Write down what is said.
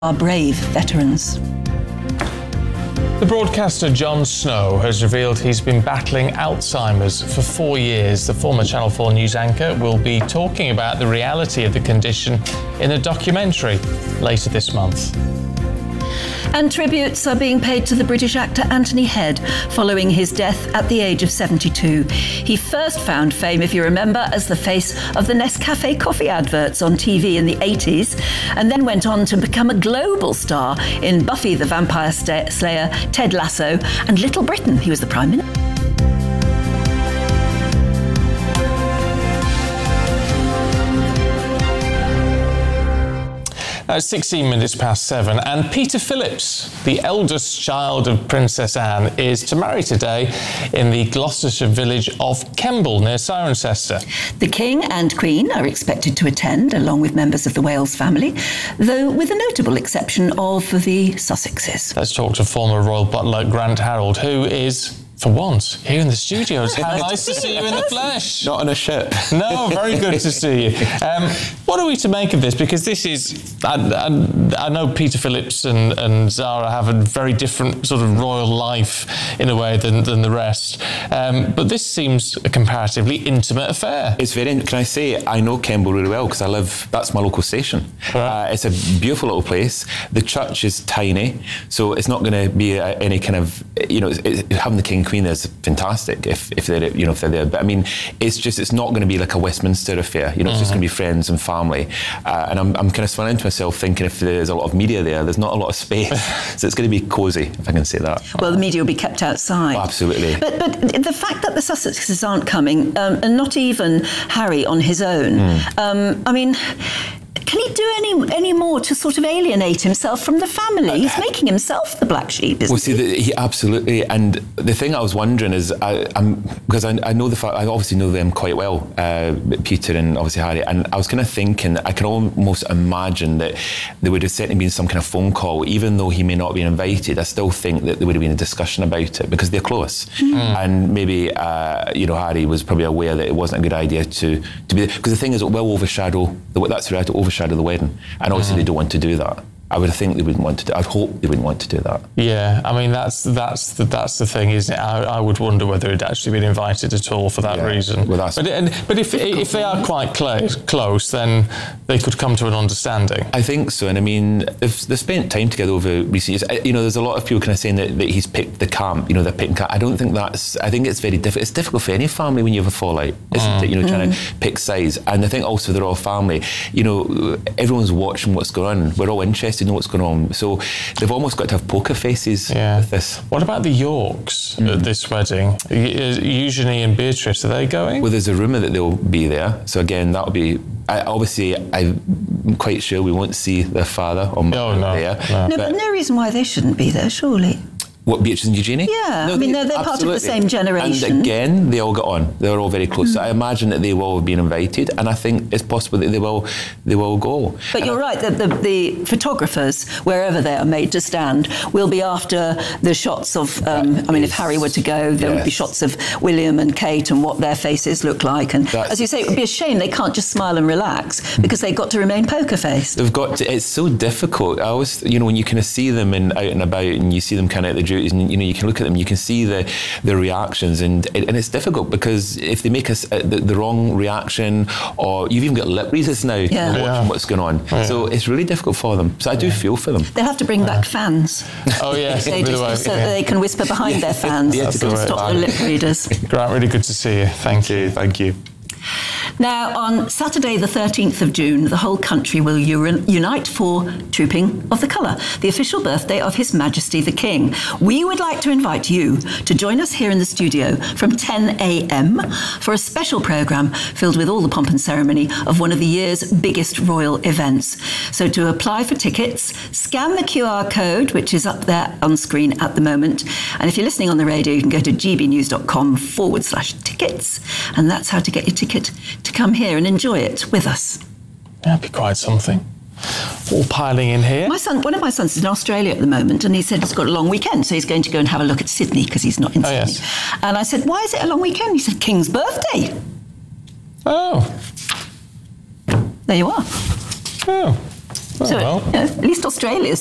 our brave veterans. The broadcaster Jon Snow has revealed he's been battling Alzheimer's for 4 years. The former Channel 4 news anchor will be talking about the reality of the condition in a documentary later this month. And tributes are being paid to the British actor Anthony Head following his death at the age of 72. He first found fame, if you remember, as the face of the Nescafe coffee adverts on TV in the 80s, and then went on to become a global star in Buffy the Vampire Slayer, Ted Lasso, and Little Britain. He was the Prime Minister. 16 minutes past 7, and Peter Phillips, the eldest child of Princess Anne, is to marry today in the Gloucestershire village of Kemble near Cirencester. The King and Queen are expected to attend, along with members of the Wales family, though with a notable exception of the Sussexes. Let's talk to former royal butler Grant Harold, who is, for once, here in the studios. How nice to see you in the flesh. Not on a ship. No, very good to see you. What are we to make of this? Because this is, I know Peter Phillips and Zara have a very different sort of royal life in a way than the rest. But this seems a comparatively intimate affair. It's very, can I say, I know Kemble really well because that's my local station. Right. It's a beautiful little place. The church is tiny, so it's not going to be any kind of, having the King and Queen there is fantastic if they're there. But I mean, it's not going to be like a Westminster affair. It's just going to be friends and family. And I'm kind of smiling to myself thinking if there's a lot of media there's not a lot of space. So it's going to be cosy, if I can say that. Well, the media will be kept outside. Oh, absolutely. But the fact that the Sussexes aren't coming, and not even Harry on his own, I mean, can he do any more to sort of alienate himself from the family? He's making himself the black sheep, isn't he? He absolutely. And the thing I was wondering is, because I know I obviously know them quite well, Peter and obviously Harry, and I was kind of thinking, I can almost imagine that there would have certainly been some kind of phone call, even though he may not have been invited. I still think that there would have been a discussion about it because they're close, and maybe Harry was probably aware that it wasn't a good idea to be there, because the thing is, it will overshadow the wedding, and obviously they don't want to do that. I would think they wouldn't want to do. I'd hope they wouldn't want to do that. Yeah, I mean that's the thing, isn't it? I would wonder whether it'd actually been invited at all for that reason. Well, but if they are quite close, then they could come to an understanding. I think so, and I mean, if they spent time together over recent years, there's a lot of people kind of saying that he's picked the camp. They're picking camp. I don't think that's. I think it's very difficult. It's difficult for any family when you have a fallout, isn't it? Trying to pick sides, and I think also the royal family. Everyone's watching what's going on. We're all interested. Know what's going on, so they've almost got to have poker faces with this. What about the Yorks at this wedding? Eugenie and Beatrice, are they going? Well, there's a rumour that they'll be there, so again that'll be I'm quite sure we won't see their father or mother there. No, but no reason why they shouldn't be there, surely. What, Beatrice and Eugenie? Yeah, no, they're part of the same generation. And again, they all got on. They were all very close. So I imagine that they will have been invited, and I think it's possible that they will go. But you're right, the photographers, wherever they are made to stand, will be after the shots of, if Harry were to go, there would be shots of William and Kate and what their faces look like. And as you say, it would be a shame they can't just smile and relax because they've got to remain poker-faced. They've got to, it's so difficult. I always, when you kind of see them out and about and you see them kind of at the duties, and you can look at them, you can see the reactions, and it's difficult because if they make the wrong reaction, or you've even got lip readers now watching what's going on, so it's really difficult for them. So I do feel for them. They'll have to bring back fans. Oh yes, so that they can whisper behind their fans to stop the lip readers. Grant, really good to see you. Thank you. Now, on Saturday the 13th of June, the whole country will unite for Trooping of the Colour, the official birthday of His Majesty the King. We would like to invite you to join us here in the studio from 10 a.m. for a special programme filled with all the pomp and ceremony of one of the year's biggest royal events. So to apply for tickets, scan the QR code, which is up there on screen at the moment. And if you're listening on the radio, you can go to gbnews.com/tickets, and that's how to get your ticket to come here and enjoy it with us. That'd be quite something. All piling in here. One of my sons is in Australia at the moment, and he said he's got a long weekend, so he's going to go and have a look at Sydney because he's not in Sydney. Yes. And I said, why is it a long weekend? He said, King's birthday. Oh. There you are. Oh. So well. at least Australia's